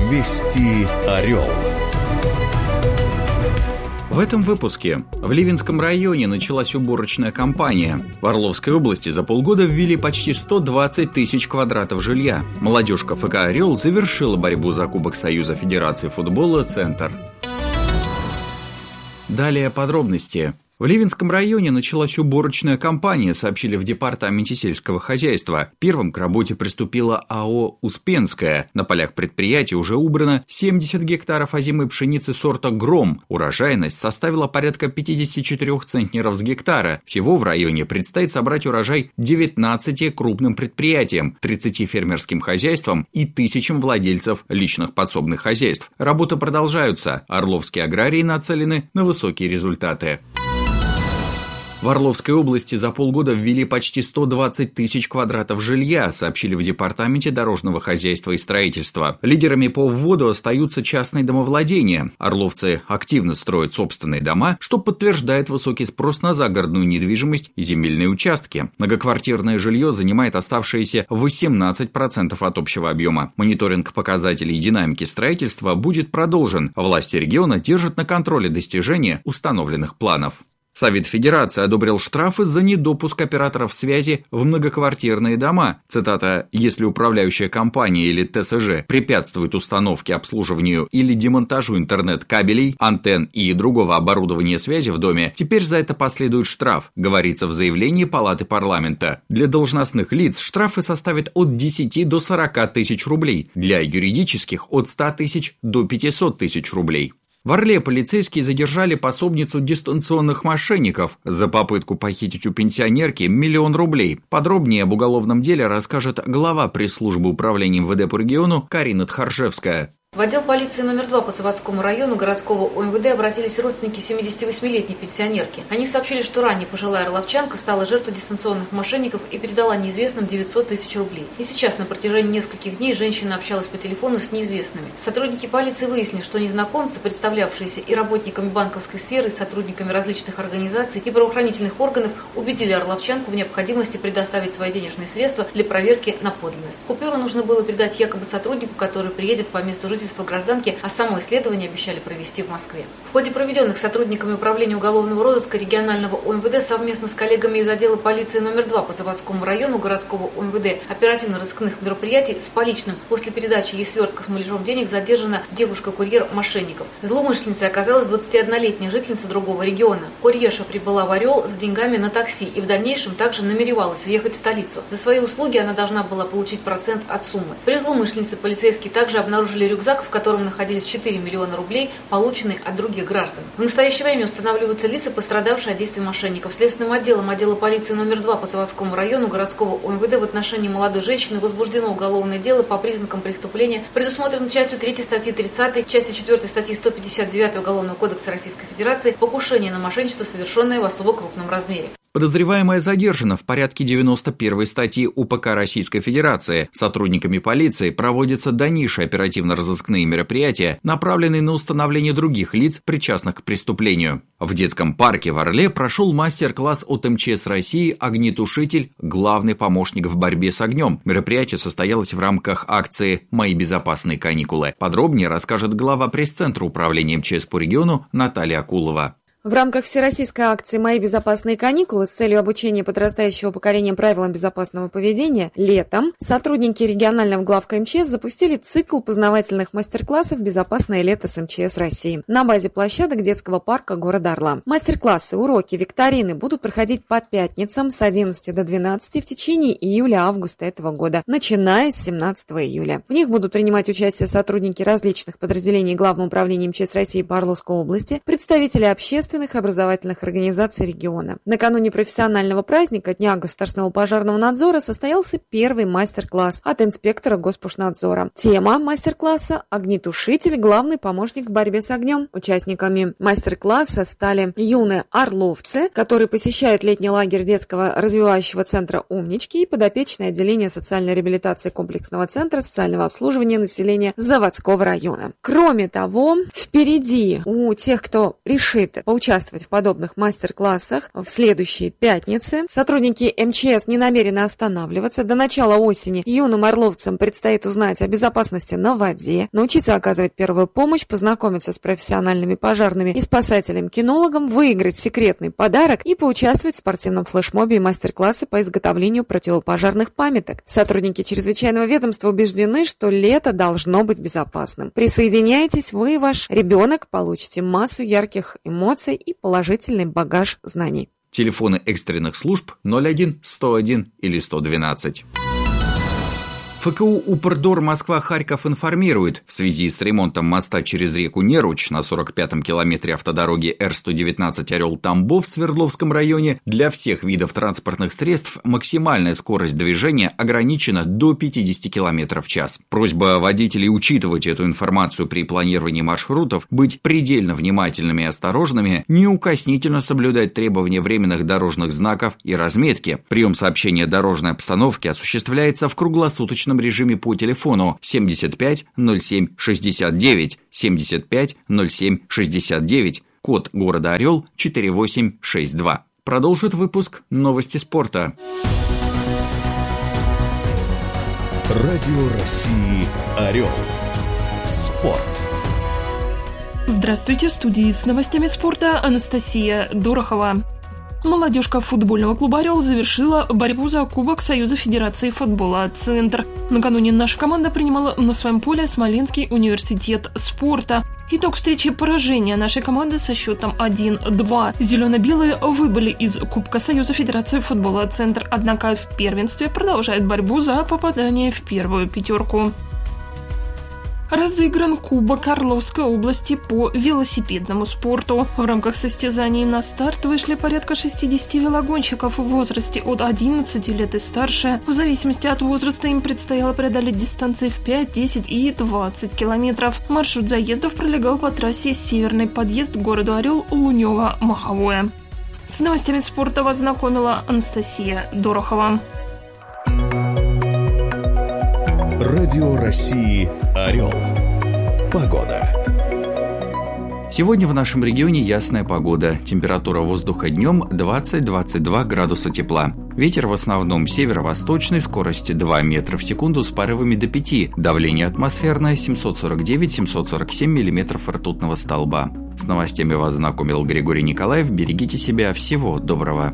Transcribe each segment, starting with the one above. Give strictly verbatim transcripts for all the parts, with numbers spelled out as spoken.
Вести Орел. В этом выпуске в Ливенском районе началась уборочная кампания. В Орловской области за полгода ввели почти сто двадцать тысяч квадратов жилья. Молодежка ФК «Орел» завершила борьбу за Кубок Союза Федерации футбола «Центр». Далее подробности. В Ливенском районе началась уборочная кампания, сообщили в департаменте сельского хозяйства. Первым к работе приступила АО «Успенская». На полях предприятия уже убрано семьдесят гектаров озимой пшеницы сорта «Гром». Урожайность составила порядка пятьдесят четыре центнеров с гектара. Всего в районе предстоит собрать урожай девятнадцати крупным предприятиям, тридцати фермерским хозяйствам и тысячам владельцев личных подсобных хозяйств. Работы продолжаются. Орловские аграрии нацелены на высокие результаты. В Орловской области за полгода ввели почти сто двадцать тысяч квадратов жилья, сообщили в департаменте дорожного хозяйства и строительства. Лидерами по вводу остаются частные домовладения. Орловцы активно строят собственные дома, что подтверждает высокий спрос на загородную недвижимость и земельные участки. Многоквартирное жилье занимает оставшиеся восемнадцать процентов от общего объема. Мониторинг показателей динамики строительства будет продолжен. Власти региона держат на контроле достижения установленных планов. Совет Федерации одобрил штрафы за недопуск операторов связи в многоквартирные дома. Цитата: «Если управляющая компания или ТСЖ препятствует установке, обслуживанию или демонтажу интернет-кабелей, антенн и другого оборудования связи в доме, теперь за это последует штраф», говорится в заявлении Палаты парламента. Для должностных лиц штрафы составят от десяти до сорока тысяч рублей, для юридических – от ста тысяч до пятисот тысяч рублей. В Орле полицейские задержали пособницу дистанционных мошенников за попытку похитить у пенсионерки миллион рублей. Подробнее об уголовном деле расскажет глава пресс-службы управления МВД по региону Карина Тхаржевская. В отдел полиции номер два по Заводскому району городского ОМВД обратились родственники семидесятивосьмилетней пенсионерки. Они сообщили, что ранее пожилая орловчанка стала жертвой дистанционных мошенников и передала неизвестным девятьсот тысяч рублей. И сейчас на протяжении нескольких дней женщина общалась по телефону с неизвестными. Сотрудники полиции выяснили, что незнакомцы, представлявшиеся и работниками банковской сферы, и сотрудниками различных организаций и правоохранительных органов, убедили орловчанку в необходимости предоставить свои денежные средства для проверки на подлинность. Купюру нужно было передать якобы сотруднику, который приедет по месту жительства гражданки, а само исследование обещали провести в Москве. В ходе проведенных сотрудниками Управления уголовного розыска регионального ОМВД совместно с коллегами из отдела полиции номер два по Заводскому району городского ОМВД оперативно-розыскных мероприятий с поличным после передачи ей свертка с муляжом денег задержана девушка-курьер мошенников. Злоумышленницей оказалась двадцатиоднолетняя жительница другого региона. Курьерша прибыла в Орел с деньгами на такси и в дальнейшем также намеревалась уехать в столицу. За свои услуги она должна была получить процент от суммы. При злоумышленнице полицейские также обнаружили рюкзак, в котором находились четыре миллиона рублей, полученные от других граждан. В настоящее время устанавливаются лица, пострадавшие от действий мошенников. Следственным отделом отдела полиции номер два по Заводскому району городского ОМВД в отношении молодой женщины возбуждено уголовное дело по признакам преступления, предусмотрено частью третьей статьи тридцатой, частью четвёртой статьи сто пятьдесят девятой Уголовного кодекса Российской Федерации покушение на мошенничество, совершенное в особо крупном размере. Подозреваемая задержана в порядке девяносто первой статьи УПК Российской Федерации. Сотрудниками полиции проводятся дальнейшие оперативно-розыскные мероприятия, направленные на установление других лиц, причастных к преступлению. В детском парке в Орле прошел мастер-класс от МЧС России «Огнетушитель. Главный помощник в борьбе с огнем». Мероприятие состоялось в рамках акции «Мои безопасные каникулы». Подробнее расскажет глава пресс-центра управления МЧС по региону Наталья Акулова. В рамках всероссийской акции «Мои безопасные каникулы» с целью обучения подрастающего поколения правилам безопасного поведения летом сотрудники регионального главка МЧС запустили цикл познавательных мастер-классов «Безопасное лето» с МЧС России на базе площадок детского парка города Орла. Мастер-классы, уроки, викторины будут проходить по пятницам с одиннадцати до двенадцати в течение июля-августа этого года, начиная с семнадцатого июля. В них будут принимать участие сотрудники различных подразделений Главного управления МЧС России по Орловской области, представители общественных и образовательных организаций региона. Накануне профессионального праздника Дня государственного пожарного надзора состоялся первый мастер-класс от инспектора Госпушнадзора. Тема мастер-класса – «Огнетушитель. Главный помощник в борьбе с огнем». Участниками мастер-класса стали юные орловцы, которые посещают летний лагерь детского развивающего центра «Умнички» и подопечное отделение социальной реабилитации комплексного центра социального обслуживания населения Заводского района. Кроме того, впереди у тех, кто решит поучаствовать поучаствовать в подобных мастер-классах в следующие пятницы. Сотрудники эм че эс не намерены останавливаться. До начала осени юным орловцам предстоит узнать о безопасности на воде, научиться оказывать первую помощь, познакомиться с профессиональными пожарными и спасателем-кинологом, выиграть секретный подарок и поучаствовать в спортивном флешмобе и мастер-классы по изготовлению противопожарных памяток. Сотрудники чрезвычайного ведомства убеждены, что лето должно быть безопасным. Присоединяйтесь, вы и ваш ребенок получите массу ярких эмоций и положительный багаж знаний. Телефоны экстренных служб ноль один сто один или сто двенадцать. эф ка у Упрдор Москва-Харьков информирует, в связи с ремонтом моста через реку Неруч на сорок пятом километре автодороги эр сто девятнадцать Орел-Тамбов в Свердловском районе для всех видов транспортных средств максимальная скорость движения ограничена до пятидесяти километров в час. Просьба водителей учитывать эту информацию при планировании маршрутов, быть предельно внимательными и осторожными, неукоснительно соблюдать требования временных дорожных знаков и разметки. Прием сообщения дорожной обстановки осуществляется в круглосуточном режиме по телефону семьдесят пять ноль семь шестьдесят девять, семьдесят пять ноль семь шестьдесят девять, код города Орел четыре восемь шесть два. Продолжит выпуск новости спорта. Радио России Орел. Спорт. Здравствуйте, в студии с новостями спорта Анастасия Дорохова. Молодежка футбольного клуба «Орел» завершила борьбу за Кубок Союза Федерации футбола «Центр». Накануне наша команда принимала на своем поле Смоленский университет спорта. Итог встречи – поражение нашей команды со счетом один-два. Зелено-белые выбыли из Кубка Союза Федерации футбола «Центр», однако в первенстве продолжает борьбу за попадание в первую пятерку. Разыгран Кубок Орловской области по велосипедному спорту. В рамках состязаний на старт вышли порядка шестидесяти велогонщиков в возрасте от одиннадцати лет и старше. В зависимости от возраста им предстояло преодолеть дистанции в пять, десять и двадцать километров. Маршрут заездов пролегал по трассе «Северный подъезд» к городу Орел, Лунёво-Маховое. С новостями спорта вас знакомила Анастасия Дорохова. Радио России Орел. Погода. Сегодня в нашем регионе ясная погода. Температура воздуха днем двадцать-двадцать два градуса тепла. Ветер в основном северо-восточный, скорости два метра в секунду с порывами до пяти. Давление атмосферное семьсот сорок девять - семьсот сорок семь миллиметров ртутного столба. С новостями вас знакомил Григорий Николаев. Берегите себя. Всего доброго.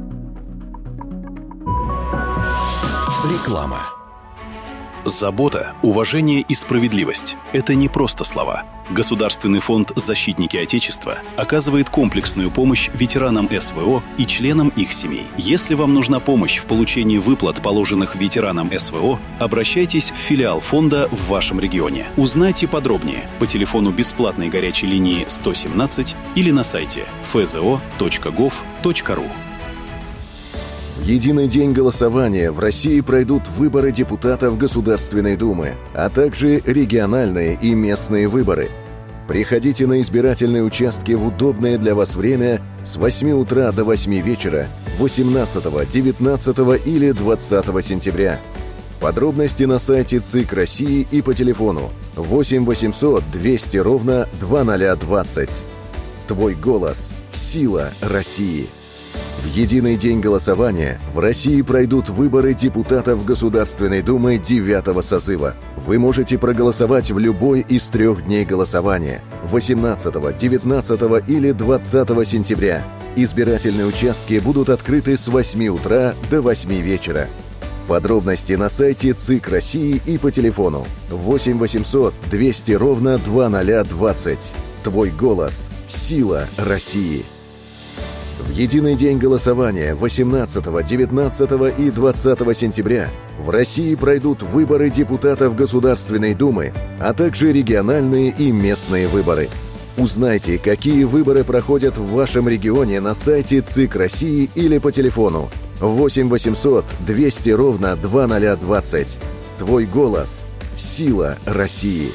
Реклама. Забота, уважение и справедливость – это не просто слова. Государственный фонд «Защитники Отечества» оказывает комплексную помощь ветеранам эс вэ о и членам их семей. Если вам нужна помощь в получении выплат, положенных ветеранам эс вэ о, обращайтесь в филиал фонда в вашем регионе. Узнайте подробнее по телефону бесплатной горячей линии сто семнадцать или на сайте эф зэ о точка гов точка ру. В единый день голосования в России пройдут выборы депутатов Государственной Думы, а также региональные и местные выборы. Приходите на избирательные участки в удобное для вас время с восьми утра до восьми вечера восемнадцатого, девятнадцатого или двадцатого сентября. Подробности на сайте ЦИК России и по телефону восемь восемьсот двести ровно двадцать двадцать. Твой голос – сила России. В единый день голосования в России пройдут выборы депутатов Государственной Думы девятого созыва. Вы можете проголосовать в любой из трех дней голосования – восемнадцатого, девятнадцатого или двадцатого сентября. Избирательные участки будут открыты с восьми утра до восьми вечера. Подробности на сайте ЦИК России и по телефону восемь восемьсот двести ровно двадцать двадцать. Твой голос – сила России. В единый день голосования восемнадцатого, девятнадцатого и двадцатого сентября в России пройдут выборы депутатов Государственной Думы, а также региональные и местные выборы. Узнайте, какие выборы проходят в вашем регионе на сайте ЦИК России или по телефону восемь восемьсот двести ровно двадцать двадцать. Твой голос – сила России.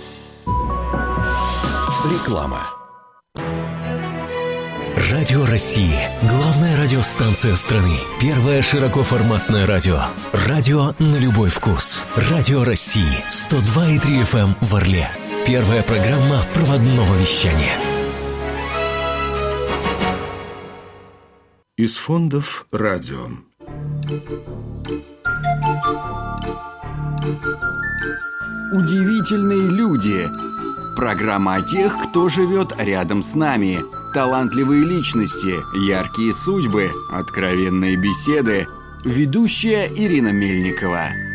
Реклама. Радио России. Главная радиостанция страны. Первое широкоформатное радио. Радио на любой вкус. Радио России. сто два и три эф эм в Орле. Первая программа проводного вещания. Из фондов радио. Удивительные люди. Программа о тех, кто живет рядом с нами. Талантливые личности, яркие судьбы, откровенные беседы. Ведущая Ирина Мельникова.